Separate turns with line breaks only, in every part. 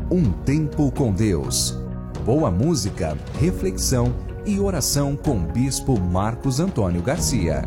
Um tempo com Deus. Boa música, reflexão e oração com o Bispo Marcos Antônio Garcia.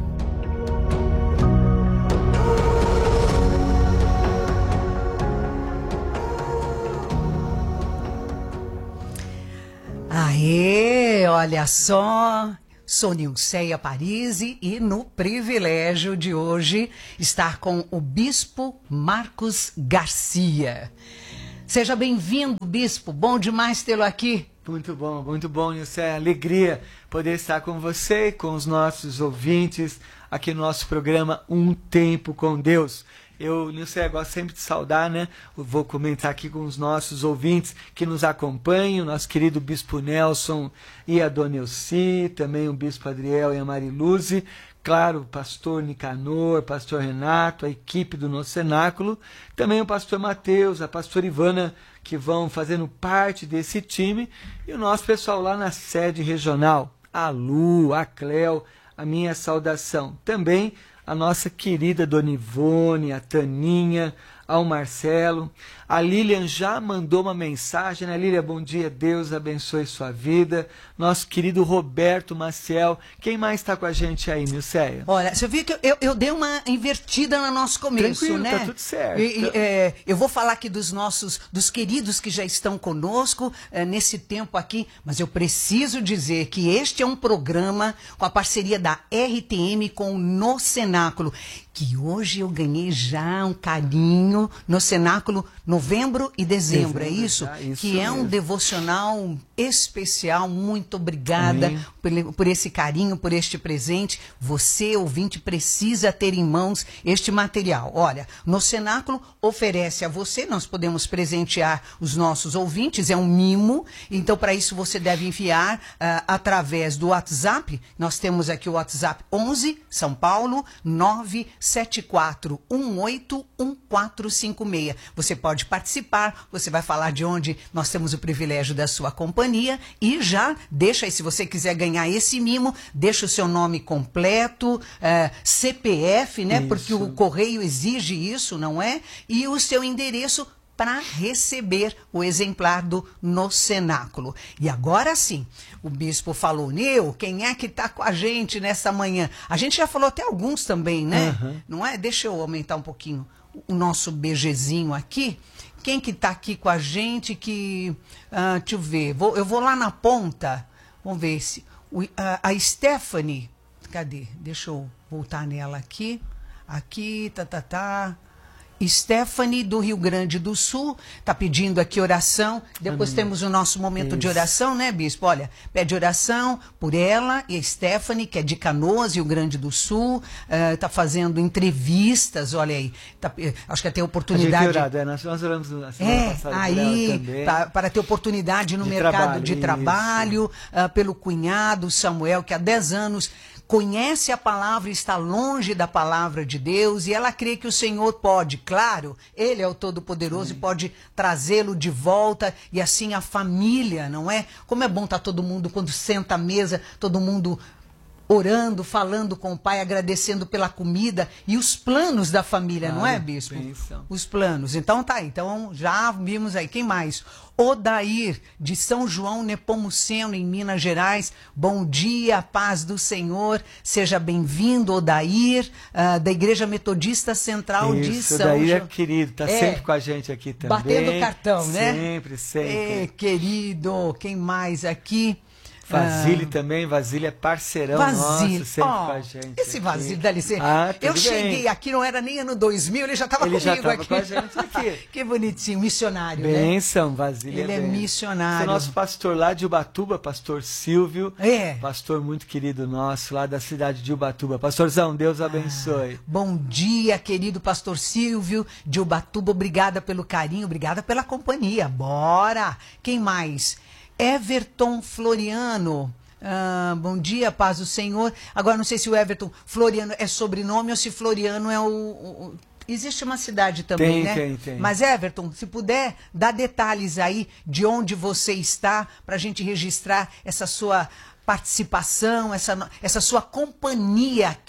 Aê, olha só, sou Nilceia Parisi e no privilégio de hoje estar com o Bispo Marcos Garcia. Seja bem-vindo, Bispo, bom demais tê-lo aqui.
Muito bom, Nilceia, alegria poder estar com você e com os nossos ouvintes aqui no nosso programa Um Tempo com Deus. Eu, Nilceia, gosto sempre de saudar, né? Eu vou comentar aqui com os nossos ouvintes que nos acompanham, nosso querido Bispo Nelson e a Dona Elci, também o Bispo Adriel e a Mariluze, claro, o pastor Nicanor, o pastor Renato, a equipe do nosso cenáculo, também o pastor Mateus, a pastora Ivana, que vão fazendo parte desse time, e o nosso pessoal lá na sede regional, a Lu, a Cléo, a minha saudação. Também a nossa querida Dona Ivone, a Taninha, ao Marcelo. A Lilian já mandou uma mensagem, né? Lilian, bom dia, Deus abençoe sua vida. Nosso querido Roberto Maciel. Quem mais está com a gente aí, Nilceia?
Olha, você viu que eu dei uma invertida no nosso começo,
Tranquilo,
né?
tá tudo certo.
Eu vou falar aqui dos queridos que já estão conosco nesse tempo aqui, mas eu preciso dizer que este é um programa com a parceria da RTM com o No Cenáculo, que hoje eu ganhei já um carinho no Cenáculo novembro e dezembro, é isso?
Isso
que é
mesmo.
um devocional especial. Muito obrigada por esse carinho, por este presente. Você, ouvinte, precisa ter em mãos este material. Olha, no Cenáculo oferece a você, nós podemos presentear os nossos ouvintes, é um mimo, então para isso você deve enviar através do WhatsApp. Nós temos aqui o WhatsApp 11 São Paulo 974181456. Você pode participar, você vai falar de onde nós temos o privilégio da sua companhia e já deixa aí, se você quiser ganhar esse mimo, deixa o seu nome completo, CPF, né?
Isso.
Porque o correio exige isso, não é? E o seu endereço para receber o exemplar do No Cenáculo. E agora sim, o bispo falou, Neu, quem é que está com a gente nessa manhã? A gente já falou até alguns também, né? Não é? Deixa eu aumentar um pouquinho o nosso BGzinho aqui. Quem que está aqui com a gente que... deixa eu ver, eu vou lá na ponta, vamos ver se... a Stephanie, cadê? Deixa eu voltar nela aqui. Aqui, Stephanie, do Rio Grande do Sul, está pedindo aqui oração. Depois temos o nosso momento de oração, né, Bispo? Olha, pede oração por ela e a Stephanie, que é de Canoas, Rio Grande do Sul, está fazendo entrevistas, olha aí. Acho que vai ter oportunidade.
Nós oramos na semana passada
aí,
também.
para ter oportunidade no
De
mercado
trabalho,
de trabalho, pelo cunhado Samuel, que há 10 anos conhece a palavra e está longe da palavra de Deus, e ela crê que o Senhor pode, claro, Ele é o Todo-Poderoso e pode trazê-lo de volta, e assim a família, não é? Como é bom estar todo mundo, quando senta à mesa, todo mundo orando, falando com o Pai, agradecendo pela comida e os planos da família, não é, Bispo?
Bênção.
Os planos. Então tá aí, então já vimos aí. Quem mais? Odair, de São João Nepomuceno, em Minas Gerais. Bom dia, paz do Senhor. Seja bem-vindo, Odair, da Igreja Metodista Central de São João.
Odair é querido, está sempre com a gente aqui também.
Batendo cartão, né?
Sempre.
Querido, quem mais aqui?
Vasílio também, Vasílio é parceirão nosso, sempre com a gente.
Esse Vasílio, dá licença.
Eu
cheguei aqui, não era nem ano 2000, ele já estava comigo
já tava
aqui.
Com a gente aqui.
Que bonitinho, missionário,
Bênção, Vasílio.
Ele é missionário.
Esse é o nosso pastor lá de Ubatuba, pastor Silvio. Pastor muito querido nosso, lá da cidade de Ubatuba. Pastorzão, Deus abençoe.
Bom dia, querido pastor Silvio de Ubatuba. Obrigada pelo carinho, obrigada pela companhia. Bora! Quem mais? Everton Floriano. Bom dia, paz do Senhor. Agora, não sei se o Everton Floriano é sobrenome ou se Floriano é existe uma cidade também, né?
Tem.
Mas, Everton, se puder, dá detalhes aí de onde você está para a gente registrar essa sua participação, essa sua companhia aqui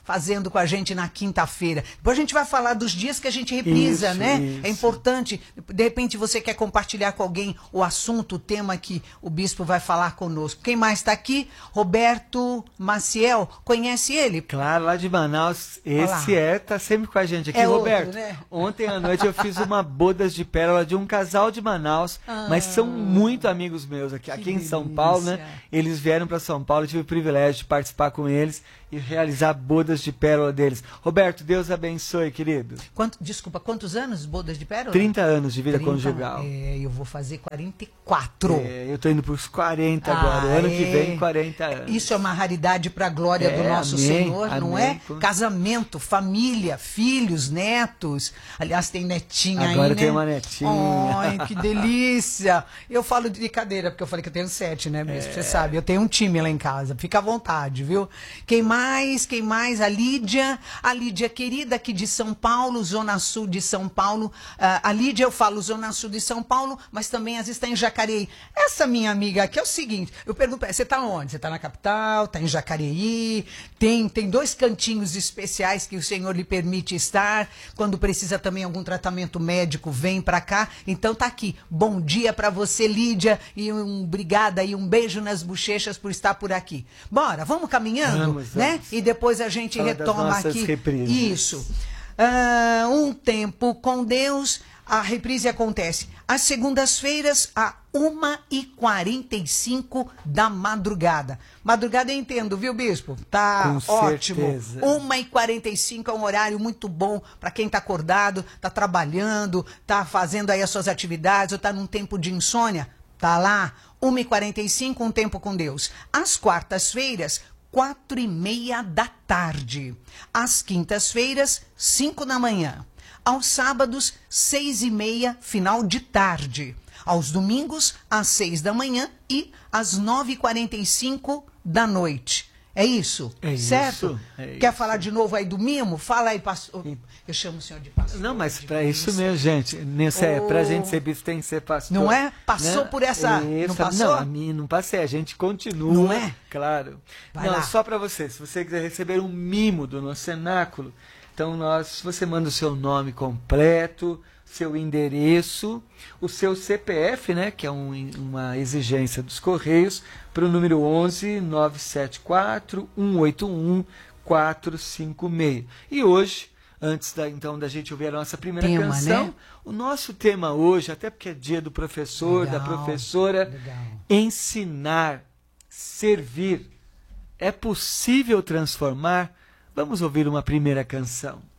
fazendo com a gente na quinta-feira. Depois a gente vai falar dos dias que a gente reprisa,
Isso,
né?
isso.
É importante, de repente você quer compartilhar com alguém o assunto, o tema que o bispo vai falar conosco. Quem mais está aqui? Roberto Maciel, conhece ele?
Claro, lá de Manaus, esse tá sempre com a gente aqui,
É outro,
Roberto.
né?
Ontem à noite eu fiz uma bodas de pérola de um casal de Manaus, mas são muito amigos meus aqui em São Paulo, né?
delícia.
Eles vieram para São Paulo, eu tive o privilégio de participar com eles e realizar bodas de pérola deles. Roberto, Deus abençoe, querido.
Desculpa, quantos anos bodas de pérola?
30 anos de vida
30?
conjugal.
Eu vou fazer 44.
Eu tô indo pros 40 agora, ano que vem 40 anos.
Isso é uma raridade para a glória do nosso
amém,
Senhor, não
amém.
é? Casamento, família, filhos, netos. Aliás, tem netinha aí, né?
Agora tem uma netinha.
Ai, que delícia. Eu falo de brincadeira, porque eu falei que eu tenho 7, né, bispo? Você sabe, eu tenho um time lá em casa. Fica à vontade, viu? Quem mais? A Lídia querida aqui de São Paulo, Zona Sul de São Paulo. A Lídia, eu falo Zona Sul de São Paulo, mas também às vezes está em Jacareí. Essa minha amiga aqui é o seguinte, eu pergunto pra ela, você está onde? Você está na capital? Está em Jacareí? Tem 2 cantinhos especiais que o Senhor lhe permite estar. Quando precisa também algum tratamento médico, vem para cá. Então tá aqui. Bom dia para você, Lídia, e obrigada e um beijo nas bochechas por estar por aqui. Bora, vamos caminhando, né? E depois a gente
Fala
retoma
das nossas
aqui.
reprises.
Isso. Um tempo com Deus. A reprise acontece às segundas-feiras, a 1h45 da madrugada. Madrugada eu entendo, viu, bispo? Tá
Com
ótimo.
certeza.
1h45 é um horário muito bom para quem tá acordado, tá trabalhando, tá fazendo aí as suas atividades, ou tá num tempo de insônia. Tá lá, 1h45, um tempo com Deus. Às quartas-feiras, 4h30 da tarde. Às quintas-feiras, 5 da manhã. Aos sábados, 6h30, final de tarde. Aos domingos, às 6 da manhã e às 9h45 da noite. É isso?
É
certo?
isso, é
Quer
isso.
falar de novo aí do mimo? Fala aí, pastor. Eu chamo o senhor de pastor.
Não, mas
de
para isso
bênção.
mesmo, gente. Pra gente ser bispo tem que ser pastor.
Não é? Passou
né?
por essa- não passou?
Não, a mim não passei. A gente continua.
Não é?
Claro.
Vai
não,
lá.
só para você. Se você quiser receber um mimo do nosso cenáculo, então você manda o seu nome completo, seu endereço, o seu CPF, né, que é uma exigência dos Correios, para o número 11 974 181 456. E hoje, antes da gente ouvir a nossa primeira
Tema,
canção,
né?
o nosso tema hoje, até porque é dia do professor, da
Legal,
professora,
legal.
ensinar, servir. É possível transformar? Vamos ouvir uma primeira canção.